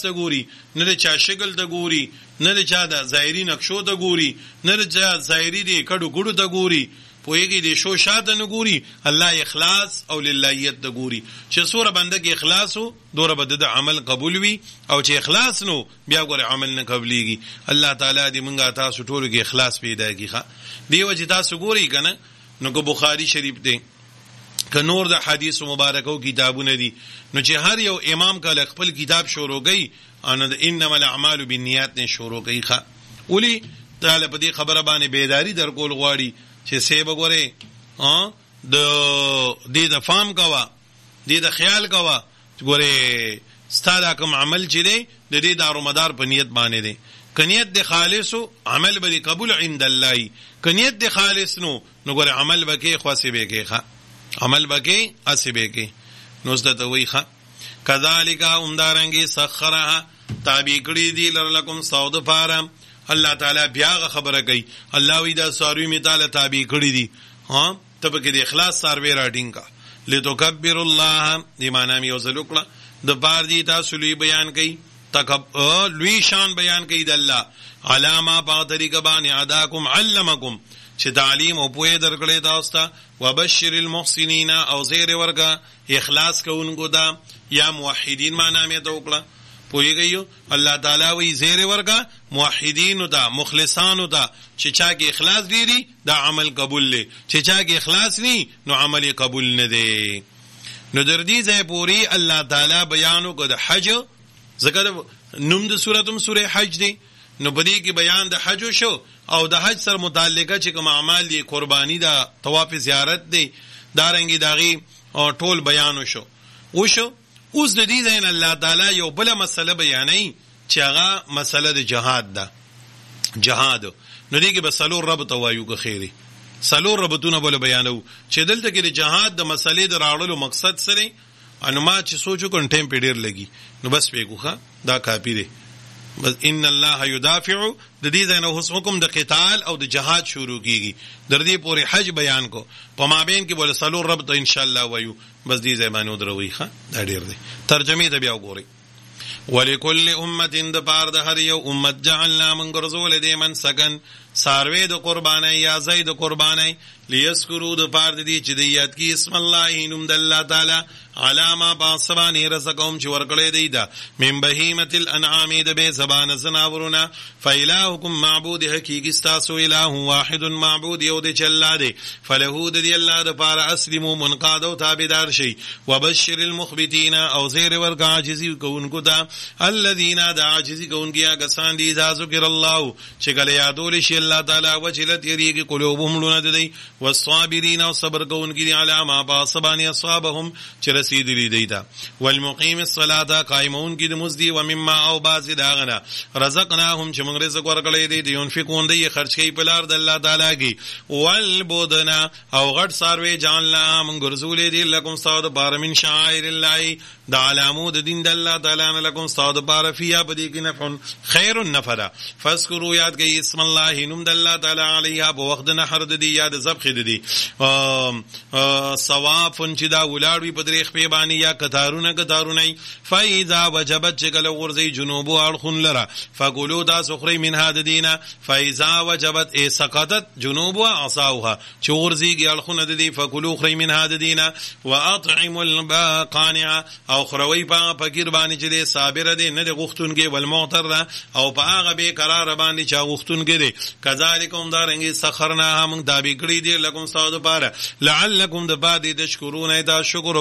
ته ګوري، نه د چا شکل ته ګوري، نه د چا د ظاهري نقشو ته ګوري، نه د چا ظاهري دی کډو ګډو ته ګوري، پوهیږي د شو شاته نه ګوري، الله اخلاص او للهیت ته ګوري. چې سوره بنده کې اخلاص وو دوره به د عمل قبول وي، او چې اخلاص نو بیا ګوره عمل نه قبليږي. الله تعالی دې مونږه تاسو ټولو کې اخلاص پیدا کړي. دیو چې تاسو ګوري کنه نو کو بخاری شریف دی که نور د حدیث مبارکو کتابونه دي، نو چې هر یو امام کله خپل کتاب شروع کوي ان انما الاعمال بالنیات نه شروع کوي. اولی تعالی په دې خبره باندې بیداری درکول غواړي چې سیب وګوره د فام کوا، د خیال کوا، ګوره ستاره کوم عمل چې دی د دې دارو مدار په نیت باندې دی. کنیت د خالصو عمل به قبول عند الله، کنیت د خالص نو ګوره عمل به کې خاصه به کې عمل به کې اسبه کې نو ستته وی کذالک امدارنګي سخرها تابع کړی دی لرلکم سعود فارم. الله تعالی بیا خبره کوي، الله وی دا ساروی می تعالی تابع کړی دي تب کې د اخلاص سروي راډینګ کا لتکبر الله دی معنا می وزلوکړه د بار دی تاسو لوی بیان کوي، لوی شان بیان کوي د الله علامه په طریقه باندې عداکم علمکم چې تعلیم او پوهه درکړې تاسو ته، وبشر المحسنین او زیر ورکا اخلاص کوونکو دا یا موحدین معنا می توکړه. پوهیږئ الله تعالی وی زیر ورکا موحدین دا مخلصان دا چې چا کې اخلاص دی دا عمل قبول لې، چې چا کې اخلاص ني نو عمل قبول نه دی. نو در دې ځای پوری الله تعالی بیانو کو د حج، ذکر نوم د سورتم سوره حج دی، نو بدی کې بیان د حج شو او د حج سره متعلقه چې کوم اعمال دي، قربانی دا طواف زیارت دی، دارنګي داغي او ټول بیان شو. اوس د دې ځین الله تعالی یو بل مسله بیانې چې هغه مسله د جهاد ده. جهاد نو دې کې به سلور رب توایو که خیری سلور ربطونه بل بیانو چې دلته کې د جهاد د مسلې د راوړلو مقصد سره انو ما چې سوچو کوم ټیم پیډر لګي نو بس پیګوخه دا کاپی دی. بس ان الله يدافع د دې ځین اوس حکم د قتال او د جهاد شروع کیږي، در دې پورې حج بیان کو په مابین کې بول سلور رب ته ان شاء الله وایو. بس دې زمانو دروي ښه دا ډیر دی. ترجمه ته بیا وګورئ. ولکل امه د پار د هر یو امت جعلنا من غرزول دې من سکن ساروی د قربانای یا زید قربانای لیذکروا د پار د دې چې د یاد کی اسم الله نوم د الله تعالی علامه باسبانی رزقهم چې ورکړې دی دا من بهیمه الانعام د به زبان زناورنا فالهکم معبود حقیقی استاسو اله واحد معبود یو د چلا دی فله د دی الله د پار اسلموا منقاد او تابعدار شي. وبشر المخبتین او زیر ورکا عاجزی کوونکو دا الذين دا عاجزی کوونکی هغه سان دي ذکر الله چې کله یادول شي الله تعالی وجلت یریږي قلوبهم لونه دی والصابرین او صبر کوونکی دی علامه باسبانی اصحابهم چې رسیدلی دی دا والمقیم الصلاه قائمون کی د مزدی و مما او باز داغنا رزقناهم چې موږ رزق ورکړی دی ينفقون دی خرج کوي په لار د الله تعالی کی والبدنا او غټ ساروی جانلا موږ رسول دی لکم صاد بار من شعائر الله د علامو د دین د الله تعالی لکم صاد بار فیا بدی کی نفع خیر النفر فذكروا یاد کوي اسم الله نوم د الله تعالی علیها په وخت نحر د دی یاد ذبح د دی ثواب چې دا ولاړوي په درې خپې باندې یا کتارونه فاذا وجبت چکل غرزی جنوب اړخون لرا فقولوا دا سخری من هاد دینا فاذا وجبت ای سقطت جنوب عصاوها چې غرزی کی اړخونه د دی فقولوا خری من هاد دینا واطعموا القانع او خروی په فقیر باندې چې صابر دی نه غختون کې والمعتر او په هغه به قرار باندې چا غختون کې دی کذالکم دارنګي سخرنا هم دابې کړی دی لکم صاد پاره لعلکم د بعد تشکرون دا شکر